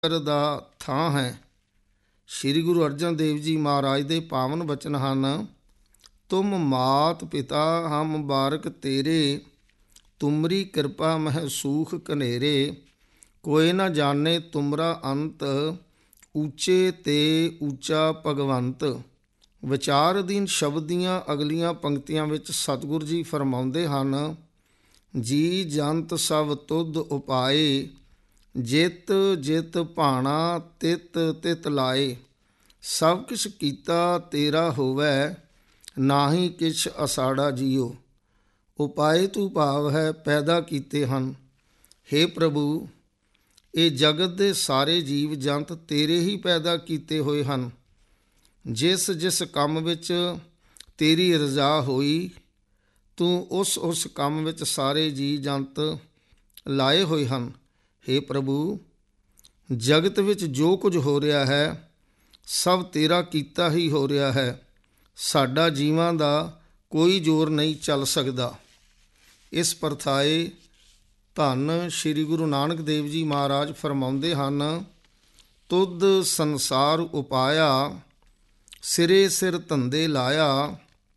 ਦਾ ਥਾਂ ਹੈ। ਸ਼੍ਰੀ ਗੁਰੂ ਅਰਜਨ ਦੇਵ ਜੀ ਮਹਾਰਾਜ ਦੇ ਪਾਵਨ ਬਚਨ ਹਨ। ਤੁਮ ਮਾਤ ਪਿਤਾ ਹਮ ਮੁਬਾਰਕ ਤੇਰੇ, ਤੁਮਰੀ ਕਿਰਪਾ ਮਹਿ ਸੂਖ ਕਨੇਰੇ। ਕੋਈ ਨਾ ਜਾਣੇ ਤੁਮਰਾ ਅੰਤ, ਉੱਚੇ ਤੇ ਉੱਚਾ ਭਗਵੰਤ। ਵਿਚਾਰ ਅਧੀਨ ਸ਼ਬਦ ਦੀਆਂ ਅਗਲੀਆਂ ਪੰਕਤੀਆਂ ਵਿੱਚ ਸਤਿਗੁਰੂ ਜੀ ਫਰਮਾਉਂਦੇ ਹਨ, ਜੀ ਜੰਤ ਸਭ ਤੁਧ ਉਪਾਏ, ਜਿਤ ਜਿਤ ਭਾਣਾ ਤਿਤ ਤਿਤ ਲਾਏ। ਸਭ ਕਿਛ ਕੀਤਾ ਤੇਰਾ ਹੋਵੈ, ਨਾਹੀ ਕਿਛ ਅਸਾੜਾ ਜੀਓ। ਉਪਾਏ ਤੂੰ ਭਾਵ ਹੈ ਪੈਦਾ ਕੀਤੇ ਹਨ। ਹੇ ਪ੍ਰਭੂ, ਇਹ ਜਗਤ ਦੇ ਸਾਰੇ ਜੀਵ ਜੰਤ ਤੇਰੇ ਹੀ ਪੈਦਾ ਕੀਤੇ ਹੋਏ ਹਨ। ਜਿਸ ਜਿਸ ਕੰਮ ਵਿੱਚ ਤੇਰੀ ਰਜ਼ਾ ਹੋਈ, ਤੂੰ ਉਸ ਕੰਮ ਵਿੱਚ ਸਾਰੇ ਜੀਵ ਜੰਤ ਲਾਏ ਹੋਏ ਹਨ। ਹੇ ਪ੍ਰਭੂ, ਜਗਤ ਵਿੱਚ ਜੋ ਕੁਝ ਹੋ ਰਿਹਾ ਹੈ ਸਭ ਤੇਰਾ ਕੀਤਾ ਹੀ ਹੋ ਰਿਹਾ ਹੈ। ਸਾਡਾ ਜੀਵਾਂ ਦਾ ਕੋਈ ਜ਼ੋਰ ਨਹੀਂ ਚੱਲ ਸਕਦਾ। ਇਸ ਪਰਥਾਏ ਧੰਨ ਸ਼੍ਰੀ ਗੁਰੂ ਨਾਨਕ ਦੇਵ ਜੀ ਮਹਾਰਾਜ ਫਰਮਾਉਂਦੇ ਹਨ, ਤੁਧ ਸੰਸਾਰ ਉਪਾਇਆ, ਸਿਰੇ ਸਿਰ ਧੰਦੇ ਲਾਇਆ।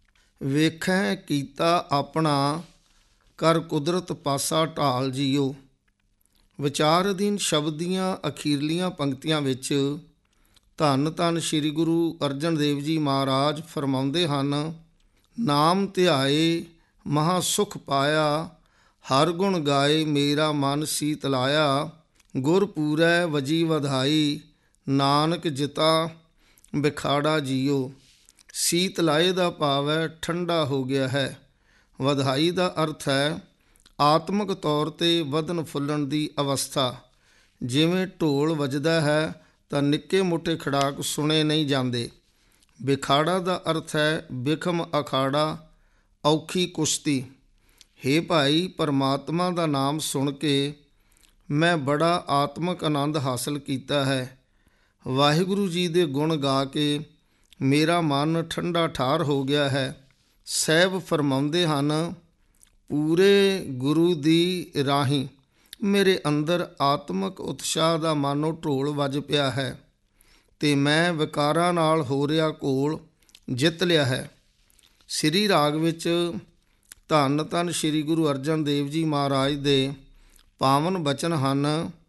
ਵੇਖੈ ਕੀਤਾ ਆਪਣਾ, ਕਰ ਕੁਦਰਤ ਪਾਸਾ ਢਾਲ ਜੀਓ। ਵਿਚਾਰ ਅਧੀਨ ਸ਼ਬਦ ਦੀਆਂ ਅਖੀਰਲੀਆਂ ਪੰਕਤੀਆਂ ਵਿੱਚ ਧੰਨ ਧੰਨ ਸ਼੍ਰੀ ਗੁਰੂ ਅਰਜਨ ਦੇਵ ਜੀ ਮਹਾਰਾਜ ਫਰਮਾਉਂਦੇ ਹਨ, ਨਾਮ ਧਿਆਏ ਮਹਾ ਸੁਖ ਪਾਇਆ, ਹਰ ਗੁਣ ਗਾਏ ਮੇਰਾ ਮਨ ਸੀਤ ਲਾਇਆ। ਗੁਰ ਪੂਰੈ ਵਜੀ ਵਧਾਈ, ਨਾਨਕ ਜਿਤਾ ਬਿਖਾੜਾ ਜੀਓ। ਸੀਤ ਲਾਏ ਦਾ ਭਾਵ ਹੈ ਠੰਡਾ ਹੋ ਗਿਆ ਹੈ। ਵਧਾਈ ਦਾ ਅਰਥ ਹੈ ਆਤਮਿਕ ਤੌਰ 'ਤੇ ਵਧਣ ਫੁੱਲਣ ਦੀ ਅਵਸਥਾ। ਜਿਵੇਂ ਢੋਲ ਵੱਜਦਾ ਹੈ ਤਾਂ ਨਿੱਕੇ ਮੋਟੇ ਖੜਾਕ ਸੁਣੇ ਨਹੀਂ ਜਾਂਦੇ। ਬਿਖਾੜਾ ਦਾ ਅਰਥ ਹੈ ਬਿਖਮ ਅਖਾੜਾ, ਔਖੀ ਕੁਸ਼ਤੀ। ਹੇ ਭਾਈ, ਪਰਮਾਤਮਾ ਦਾ ਨਾਮ ਸੁਣ ਕੇ ਮੈਂ ਬੜਾ ਆਤਮਿਕ ਆਨੰਦ ਹਾਸਲ ਕੀਤਾ ਹੈ। ਵਾਹਿਗੁਰੂ ਜੀ ਦੇ ਗੁਣ ਗਾ ਕੇ ਮੇਰਾ ਮਨ ਠੰਡਾ ਠਾਰ ਹੋ ਗਿਆ ਹੈ। ਸਾਹਿਬ ਫਰਮਾਉਂਦੇ ਹਨ, ਪੂਰੇ ਗੁਰੂ ਦੀ ਰਾਹੀਂ ਮੇਰੇ ਅੰਦਰ ਆਤਮਿਕ ਉਤਸ਼ਾਹ ਦਾ ਮਾਨੋ ਢੋਲ ਵੱਜ ਪਿਆ ਹੈ ਅਤੇ ਮੈਂ ਵਿਕਾਰਾਂ ਨਾਲ ਹੋ ਰਿਹਾ ਘੋਲ ਜਿੱਤ ਲਿਆ ਹੈ। ਸ੍ਰੀ ਰਾਗ ਵਿੱਚ ਧੰਨ ਧੰਨ ਸ਼੍ਰੀ ਗੁਰੂ ਅਰਜਨ ਦੇਵ ਜੀ ਮਹਾਰਾਜ ਦੇ ਪਾਵਨ ਬਚਨ ਹਨ,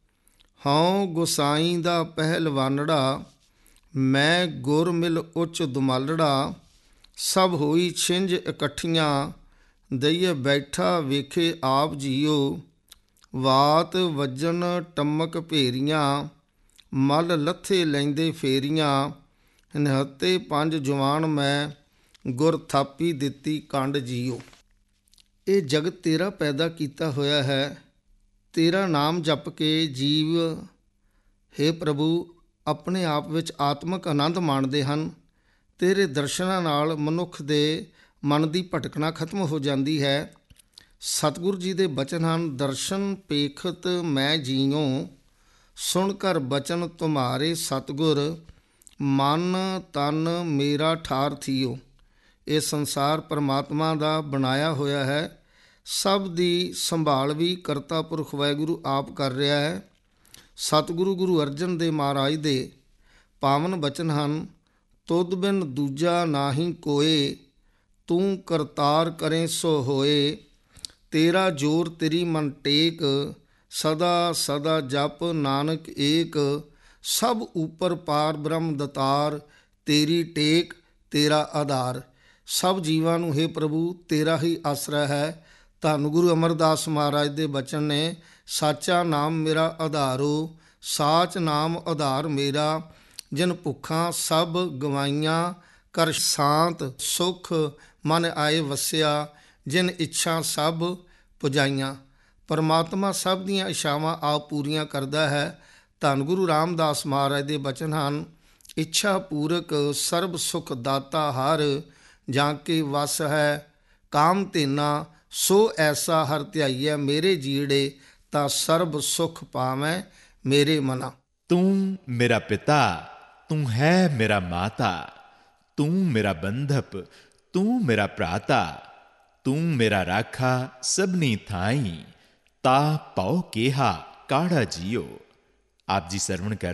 ਹਉ ਗੁਸਾਈ ਦਾ ਪਹਿਲਵਾਨੜਾ, ਮੈਂ ਗੁਰ ਮਿਲ ਉੱਚ ਦੁਮਾਲੜਾ। ਸਭ ਹੋਈ ਛਿੰਝ ਇਕੱਠੀਆਂ, ਦਈਏ ਬੈਠਾ ਵੇਖੇ ਆਪ ਜੀਓ। ਵਾਤ ਵੱਜਣ ਟੰਮਕ ਭੇਰੀਆਂ, ਮਲ ਲੱਥੇ ਲੈਂਦੇ ਫੇਰੀਆਂ। ਨਿਹੱਤੇ ਪੰਜ ਜਵਾਨ ਮੈਂ, ਗੁਰ ਥਾਪੀ ਦਿੱਤੀ ਕੰਡ ਜੀਓ। ਇਹ ਜਗਤ ਤੇਰਾ ਪੈਦਾ ਕੀਤਾ ਹੋਇਆ ਹੈ। ਤੇਰਾ ਨਾਮ ਜਪ ਕੇ ਜੀਵ, ਹੇ ਪ੍ਰਭੂ, ਆਪਣੇ ਆਪ ਵਿੱਚ ਆਤਮਿਕ ਆਨੰਦ ਮਾਣਦੇ ਹਨ। ਤੇਰੇ ਦਰਸ਼ਨਾਂ ਨਾਲ ਮਨੁੱਖ ਦੇ ਮਨ ਦੀ ਭਟਕਣਾ ਖਤਮ ਹੋ ਜਾਂਦੀ ਹੈ। ਸਤਿਗੁਰੂ ਜੀ ਦੇ ਬਚਨ ਹਨ, ਦਰਸ਼ਨ ਪੇਖਤ ਮੈਂ ਜੀਉ, ਸੁਣ ਕਰ ਬਚਨ ਤੁਮਹਾਰੇ ਸਤਿਗੁਰ। ਮਨ ਤਨ ਮੇਰਾ ਠਾਰ ਥੀਓ। ਇਹ ਸੰਸਾਰ ਪਰਮਾਤਮਾ ਦਾ ਬਣਾਇਆ ਹੋਇਆ ਹੈ। ਸਭ ਦੀ ਸੰਭਾਲ ਵੀ ਕਰਤਾ ਪੁਰਖ ਵਾਹਿਗੁਰੂ ਆਪ ਕਰ ਰਿਹਾ ਹੈ। ਸਤਿਗੁਰੂ ਗੁਰੂ ਅਰਜਨ ਦੇਵ ਮਹਾਰਾਜ ਦੇ ਪਾਵਨ ਬਚਨ ਹਨ, ਤੁਧ ਬਿਨ ਦੂਜਾ ਨਾਹੀ ਕੋਏ, ਤੂੰ ਕਰਤਾਰ ਕਰੇ ਸੋ ਹੋਏ। ਤੇਰਾ ਜੋਰ ਤੇਰੀ ਮਨ ਟੇਕ, ਸਦਾ ਸਦਾ ਜਪ ਨਾਨਕ ਏਕ। ਸਭ ਉਪਰ ਪਾਰ ਬ੍ਰਹਮ ਦਤਾਰ, ਤੇਰੀ ਟੇਕ ਤੇਰਾ ਆਧਾਰ। ਸਭ ਜੀਵਾਂ ਨੂੰ ਹੇ ਪ੍ਰਭੂ ਤੇਰਾ ਹੀ ਆਸਰਾ ਹੈ। ਧੰਨ ਗੁਰੂ ਅਮਰਦਾਸ ਮਹਾਰਾਜ ਦੇ ਬਚਨ ਨੇ, ਸਾਚਾ ਨਾਮ ਮੇਰਾ ਆਧਾਰੋ, ਸਾਚ ਨਾਮ ਆਧਾਰ ਮੇਰਾ। ਜਿਨ ਭੁੱਖਾਂ ਸਭ ਗਵਾਈਆਂ, ਕਰ ਸ਼ਾਂਤ ਸੁਖ ਮਨ ਆਏ ਵਸਿਆ। ਜਿਨ ਇੱਛਾ ਸਭ ਪੁਜਾਈਆਂ। ਪਰਮਾਤਮਾ ਸਭ ਦੀਆਂ ਇੱਛਾਵਾਂ ਆਪ ਪੂਰੀਆਂ ਕਰਦਾ ਹੈ। ਧੰਨ ਗੁਰੂ ਰਾਮਦਾਸ ਮਹਾਰਾਜ ਦੇ ਬਚਨ ਹਨ, ਇੱਛਾ ਪੂਰਕ ਸਰਬ ਸੁਖ ਦਾਤਾ ਹਰ, ਜਾਂ ਕੇ ਵਸ ਹੈ ਕਾਮ ਧੇਨਾ। ਸੋ ਐਸਾ ਹਰ ਧਿਆਈਐ ਮੇਰੇ ਜੀੜੇ, ਤਾਂ ਸਰਬ ਸੁਖ ਪਾਵੈ ਮੇਰੇ ਮਨਾ। ਤੂੰ ਮੇਰਾ ਪਿਤਾ, ਤੂੰ ਹੈ ਮੇਰਾ ਮਾਤਾ, ਤੂੰ ਮੇਰਾ ਬੰਧਪ, ਤੂੰ ਮੇਰਾ ਭਰਾਤਾ। ਤੂੰ ਮੇਰਾ ਰਾਖਾ ਸਭਨੀ ਥਾਈ, ਤਾ ਭਉ ਕੇਹਾ ਕਾੜਾ ਜੀਓ। ਆਪ ਜੀ ਸਰਵਣ ਕਰ